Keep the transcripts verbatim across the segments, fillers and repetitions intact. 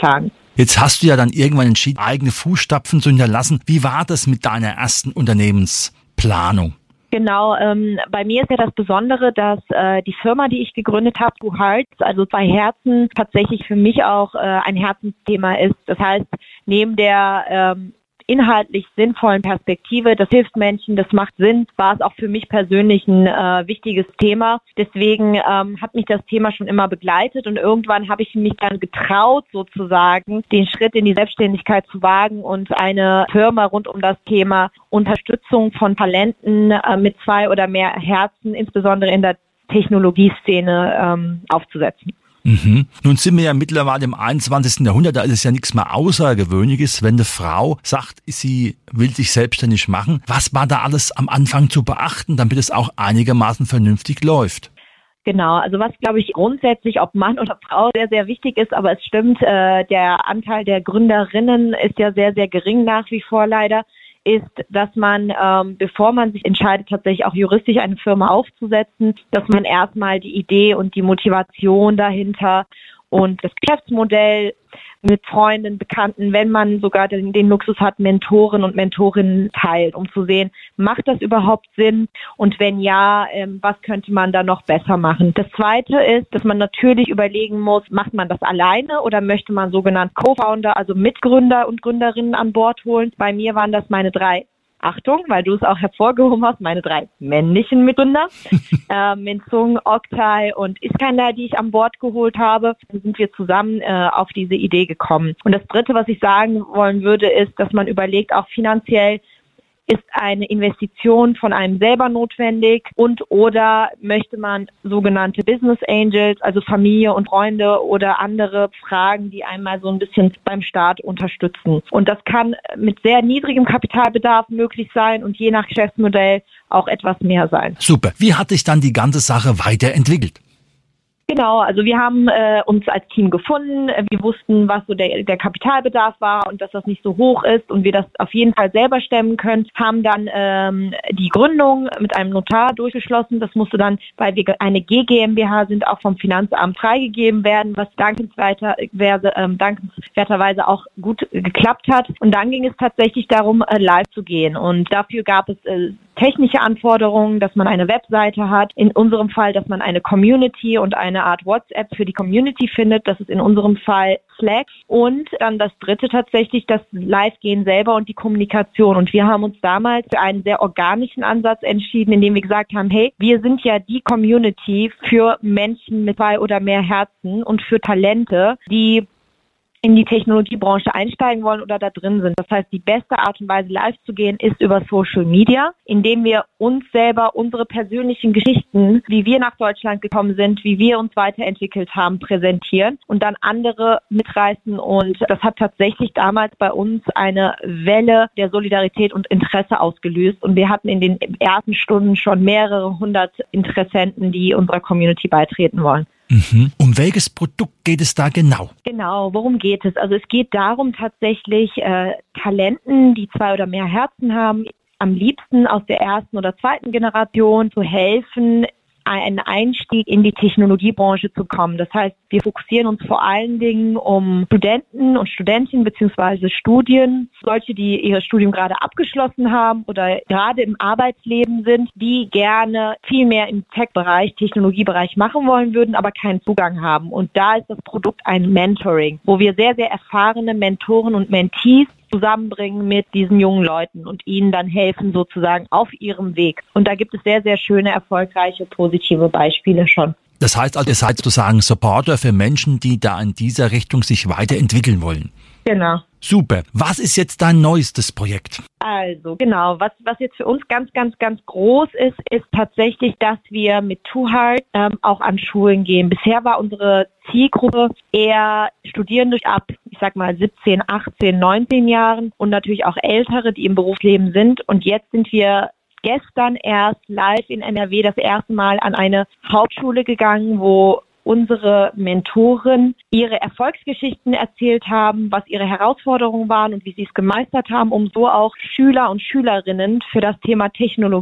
einzuklagen. Jetzt hast du ja dann irgendwann entschieden, eigene Fußstapfen zu hinterlassen. Wie war das mit deiner ersten Unternehmensplanung? Genau, ähm, bei mir ist ja das Besondere, dass äh, die Firma, die ich gegründet habe, Two Hearts, also zwei Herzen, tatsächlich für mich auch äh, ein Herzensthema ist. Das heißt, neben der ähm, inhaltlich sinnvollen Perspektive, das hilft Menschen, das macht Sinn, war es auch für mich persönlich ein äh, wichtiges Thema. Deswegen ähm, hat mich das Thema schon immer begleitet und irgendwann habe ich mich dann getraut, sozusagen den Schritt in die Selbstständigkeit zu wagen und eine Firma rund um das Thema Unterstützung von Talenten äh, mit zwei oder mehr Herzen, insbesondere in der Technologieszene, ähm, aufzusetzen. Mhm. Nun sind wir ja mittlerweile im einundzwanzigsten Jahrhundert, da ist es ja nichts mehr Außergewöhnliches, wenn eine Frau sagt, sie will sich selbstständig machen. Was war da alles am Anfang zu beachten, damit es auch einigermaßen vernünftig läuft? Genau, also was, glaube ich, grundsätzlich, ob Mann oder Frau, sehr, sehr wichtig ist, aber es stimmt, äh, der Anteil der Gründerinnen ist ja sehr, sehr gering nach wie vor leider, ist, dass man, ähm, bevor man sich entscheidet, tatsächlich auch juristisch eine Firma aufzusetzen, dass man erstmal die Idee und die Motivation dahinter und das Geschäftsmodell mit Freunden, Bekannten, wenn man sogar den, den Luxus hat, Mentoren und Mentorinnen teilt, um zu sehen, macht das überhaupt Sinn? Und wenn ja, ähm, was könnte man da noch besser machen? Das Zweite ist, dass man natürlich überlegen muss, macht man das alleine oder möchte man sogenannte Co-Founder, also Mitgründer und Gründerinnen an Bord holen? Bei mir waren das meine drei Achtung, weil du es auch hervorgehoben hast, meine drei männlichen Mitgründer, äh, Minzung, Oktay und Iskandar, die ich an Bord geholt habe, dann sind wir zusammen äh, auf diese Idee gekommen. Und das Dritte, was ich sagen wollen würde, ist, dass man überlegt, auch finanziell, ist eine Investition von einem selber notwendig und oder möchte man sogenannte Business Angels, also Familie und Freunde oder andere fragen, die einmal so ein bisschen beim Start unterstützen. Und das kann mit sehr niedrigem Kapitalbedarf möglich sein und je nach Geschäftsmodell auch etwas mehr sein. Super. Wie hat sich dann die ganze Sache weiterentwickelt? Genau, also wir haben äh, uns als Team gefunden, wir wussten, was so der, der Kapitalbedarf war und dass das nicht so hoch ist und wir das auf jeden Fall selber stemmen können, haben dann ähm, die Gründung mit einem Notar durchgeschlossen. Das musste dann, weil wir eine G GmbH sind, auch vom Finanzamt freigegeben werden, was dankenswerterweise, ähm, dankenswerterweise auch gut geklappt hat. Und dann ging es tatsächlich darum, äh, live zu gehen und dafür gab es äh, technische Anforderungen, dass man eine Webseite hat, in unserem Fall, dass man eine Community und eine Art WhatsApp für die Community findet, das ist in unserem Fall Slack und dann das dritte tatsächlich das Live-Gehen selber und die Kommunikation und wir haben uns damals für einen sehr organischen Ansatz entschieden, indem wir gesagt haben, hey, wir sind ja die Community für Menschen mit zwei oder mehr Herzen und für Talente, die in die Technologiebranche einsteigen wollen oder da drin sind. Das heißt, die beste Art und Weise, live zu gehen, ist über Social Media, indem wir uns selber unsere persönlichen Geschichten, wie wir nach Deutschland gekommen sind, wie wir uns weiterentwickelt haben, präsentieren und dann andere mitreißen. Und das hat tatsächlich damals bei uns eine Welle der Solidarität und Interesse ausgelöst. Und wir hatten in den ersten Stunden schon mehrere hundert Interessenten, die unserer Community beitreten wollen. Mhm. Um welches Produkt geht es da genau? Genau, worum geht es? Also es geht darum tatsächlich, äh, Talenten, die zwei oder mehr Herzen haben, am liebsten aus der ersten oder zweiten Generation zu helfen, einen Einstieg in die Technologiebranche zu kommen. Das heißt, wir fokussieren uns vor allen Dingen um Studenten und Studentinnen beziehungsweise Studien, solche, die ihr Studium gerade abgeschlossen haben oder gerade im Arbeitsleben sind, die gerne viel mehr im Tech-Bereich, Technologiebereich machen wollen würden, aber keinen Zugang haben. Und da ist das Produkt ein Mentoring, wo wir sehr, sehr erfahrene Mentoren und Mentees zusammenbringen mit diesen jungen Leuten und ihnen dann helfen sozusagen auf ihrem Weg. Und da gibt es sehr, sehr schöne, erfolgreiche, positive Beispiele schon. Das heißt also, ihr seid sozusagen Supporter für Menschen, die da in dieser Richtung sich weiterentwickeln wollen. Genau. Super. Was ist jetzt dein neuestes Projekt? Also genau, was was jetzt für uns ganz, ganz, ganz groß ist, ist tatsächlich, dass wir mit Two Hearts ähm, auch an Schulen gehen. Bisher war unsere Zielgruppe eher Studierende ab, ich sag mal siebzehn, achtzehn, neunzehn Jahren und natürlich auch Ältere, die im Berufsleben sind. Und jetzt sind wir gestern erst live in N R W das erste Mal an eine Hauptschule gegangen, wo unsere Mentoren ihre Erfolgsgeschichten erzählt haben, was ihre Herausforderungen waren und wie sie es gemeistert haben, um so auch Schüler und Schülerinnen für das Thema Technologie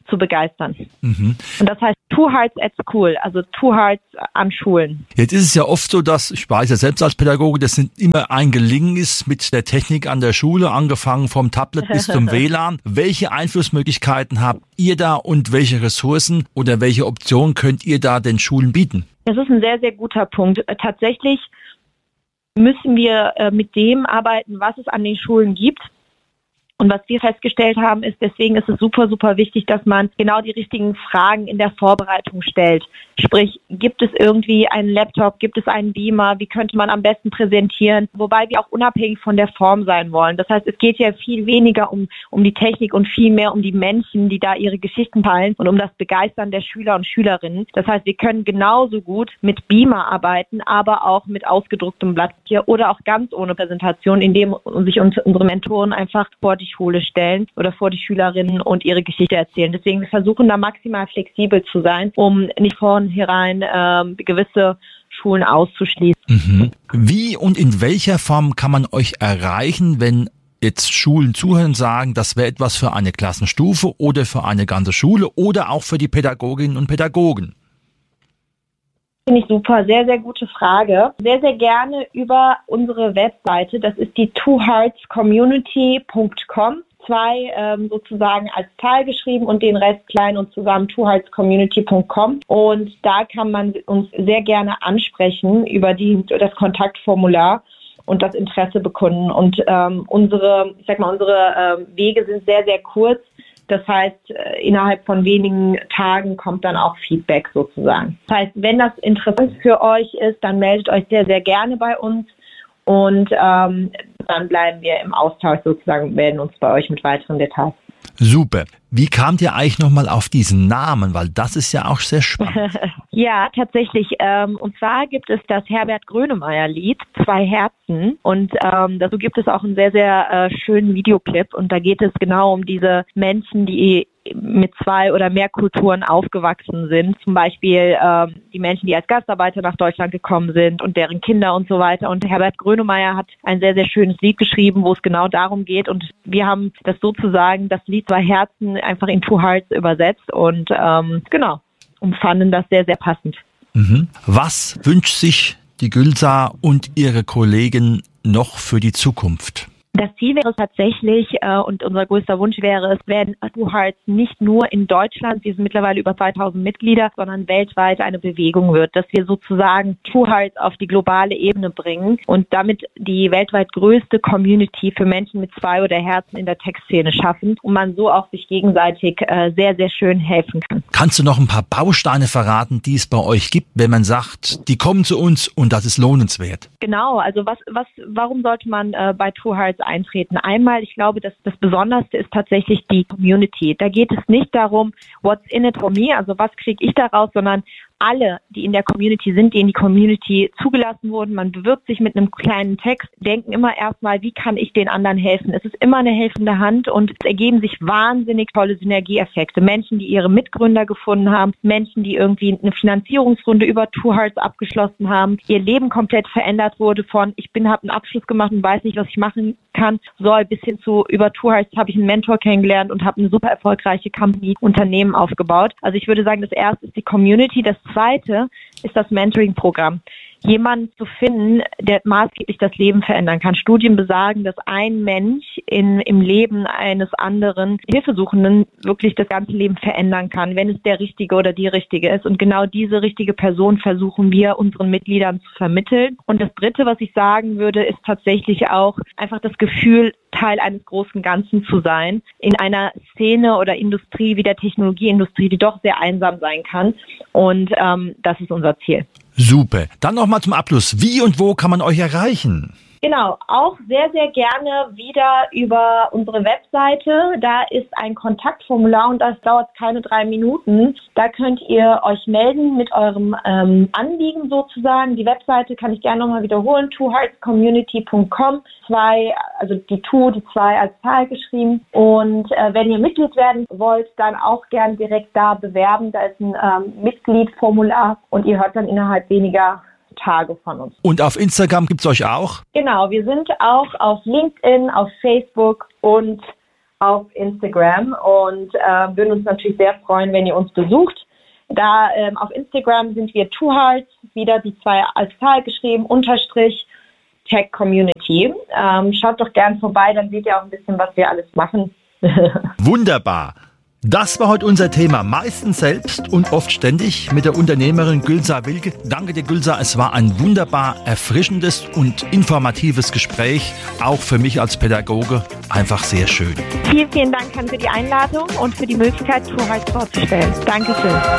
zu begeistern. Mhm. Und das heißt Two Hearts at School, also Two Hearts an Schulen. Jetzt ist es ja oft so, dass, ich weiß ja selbst als Pädagoge, das nicht immer ein Gelingen ist mit der Technik an der Schule, angefangen vom Tablet bis zum W L A N. Welche Einflussmöglichkeiten habt ihr da und welche Ressourcen oder welche Optionen könnt ihr da den Schulen bieten? Das ist ein sehr, sehr guter Punkt. Tatsächlich müssen wir mit dem arbeiten, was es an den Schulen gibt. Und was wir festgestellt haben, ist, deswegen ist es super, super wichtig, dass man genau die richtigen Fragen in der Vorbereitung stellt. Sprich, gibt es irgendwie einen Laptop, gibt es einen Beamer, wie könnte man am besten präsentieren? Wobei wir auch unabhängig von der Form sein wollen. Das heißt, es geht ja viel weniger um, um die Technik und viel mehr um die Menschen, die da ihre Geschichten teilen und um das Begeistern der Schüler und Schülerinnen. Das heißt, wir können genauso gut mit Beamer arbeiten, aber auch mit ausgedrucktem Blatt Papier oder auch ganz ohne Präsentation, indem sich unsere Mentoren einfach vor die Schule stellen oder vor die Schülerinnen und ihre Geschichte erzählen. Deswegen, wir versuchen da maximal flexibel zu sein, um nicht vornherein ähm, gewisse Schulen auszuschließen. Mhm. Wie und in welcher Form kann man euch erreichen, wenn jetzt Schulen zuhören und sagen, das wäre etwas für eine Klassenstufe oder für eine ganze Schule oder auch für die Pädagoginnen und Pädagogen? Finde ich super, sehr, sehr gute Frage. Sehr, sehr gerne über unsere Webseite, das ist die two hearts community punkt com, zwei ähm, sozusagen als Zahl geschrieben und den Rest klein und zusammen two hearts community punkt com, und da kann man uns sehr gerne ansprechen über die, das Kontaktformular und das Interesse bekunden. Und ähm, unsere, ich sag mal, unsere ähm, Wege sind sehr, sehr kurz. Das heißt, innerhalb von wenigen Tagen kommt dann auch Feedback sozusagen. Das heißt, wenn das interessant für euch ist, dann meldet euch sehr, sehr gerne bei uns und ähm, dann bleiben wir im Austausch sozusagen und melden uns bei euch mit weiteren Details. Super. Wie kamt ihr eigentlich nochmal auf diesen Namen? Weil das ist ja auch sehr spannend. Ja, tatsächlich. Ähm, und zwar gibt es das Herbert Grönemeyer-Lied, Zwei Herzen. Und ähm, dazu gibt es auch einen sehr, sehr äh, schönen Videoclip. Und da geht es genau um diese Menschen, die mit zwei oder mehr Kulturen aufgewachsen sind. Zum Beispiel ähm, die Menschen, die als Gastarbeiter nach Deutschland gekommen sind und deren Kinder und so weiter. Und Herbert Grönemeyer hat ein sehr, sehr schönes Lied geschrieben, wo es genau darum geht. Und wir haben das sozusagen, das Lied Zwei Herzen, einfach in Two Hearts übersetzt und ähm, genau, und fanden das sehr, sehr passend. Mhm. Was wünscht sich die Gülsar und ihre Kollegen noch für die Zukunft? Das Ziel wäre es tatsächlich, äh, und unser größter Wunsch wäre es, wenn Two Hearts nicht nur in Deutschland, wir sind mittlerweile über zweitausend Mitglieder, sondern weltweit eine Bewegung wird, dass wir sozusagen Two Hearts auf die globale Ebene bringen und damit die weltweit größte Community für Menschen mit zwei oder Herzen in der Tech-Szene schaffen und man so auch sich gegenseitig äh, sehr, sehr schön helfen kann. Kannst du noch ein paar Bausteine verraten, die es bei euch gibt, wenn man sagt, die kommen zu uns und das ist lohnenswert? Genau, also was, was, warum sollte man äh, bei Two Hearts eintreten? Einmal, ich glaube, dass das Besonderste ist tatsächlich die Community. Da geht es nicht darum, what's in it for me, also was kriege ich daraus, sondern alle, die in der Community sind, die in die Community zugelassen wurden, man bewirbt sich mit einem kleinen Text, denken immer erstmal, wie kann ich den anderen helfen? Es ist immer eine helfende Hand und es ergeben sich wahnsinnig tolle Synergieeffekte. Menschen, die ihre Mitgründer gefunden haben, Menschen, die irgendwie eine Finanzierungsrunde über Two Hearts abgeschlossen haben, ihr Leben komplett verändert wurde von, ich bin, habe einen Abschluss gemacht und weiß nicht, was ich machen kann, soll bis hin zu, über Two Hearts habe ich einen Mentor kennengelernt und habe eine super erfolgreiche Company, Unternehmen aufgebaut. Also ich würde sagen, das erste ist die Community, das zweite ist das Mentoring-Programm. Jemanden zu finden, der maßgeblich das Leben verändern kann. Studien besagen, dass ein Mensch in, im Leben eines anderen Hilfesuchenden wirklich das ganze Leben verändern kann, wenn es der Richtige oder die Richtige ist. Und genau diese richtige Person versuchen wir unseren Mitgliedern zu vermitteln. Und das Dritte, was ich sagen würde, ist tatsächlich auch einfach das Gefühl, Teil eines großen Ganzen zu sein, in einer Szene oder Industrie wie der Technologieindustrie, die doch sehr einsam sein kann. Und ähm, das ist unser Ziel. Super. Dann nochmal zum Abschluss. Wie und wo kann man euch erreichen? Genau, auch sehr, sehr gerne wieder über unsere Webseite. Da ist ein Kontaktformular und das dauert keine drei Minuten. Da könnt ihr euch melden mit eurem ähm, Anliegen sozusagen. Die Webseite kann ich gerne nochmal wiederholen, two hearts community punkt com. Zwei, also die Two, die zwei als Zahl geschrieben. Und äh, wenn ihr Mitglied werden wollt, dann auch gerne direkt da bewerben. Da ist ein ähm, Mitgliedformular und ihr hört dann innerhalb weniger Tage von uns. Und auf Instagram gibt's euch auch? Genau, wir sind auch auf LinkedIn, auf Facebook und auf Instagram und äh, würden uns natürlich sehr freuen, wenn ihr uns besucht. Da ähm, auf Instagram sind wir TwoHearts, wieder die zwei als Zahl geschrieben, Unterstrich Tech Community. Ähm, schaut doch gern vorbei, dann seht ihr auch ein bisschen, was wir alles machen. Wunderbar. Das war heute unser Thema, meistens selbst und oft ständig, mit der Unternehmerin Gülsa Wilke. Danke dir, Gülsa, es war ein wunderbar erfrischendes und informatives Gespräch, auch für mich als Pädagoge einfach sehr schön. Vielen, vielen Dank, Hans, für die Einladung und für die Möglichkeit, TwoHearts vorzustellen. Dankeschön.